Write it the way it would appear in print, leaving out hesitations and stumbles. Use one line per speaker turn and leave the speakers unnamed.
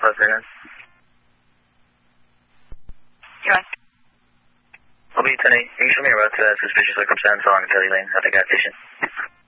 South Vernon.
You're on.
I'll be 10-8. Can you show me a route to that suspicious circumstance on Kelly Lane at the gas station?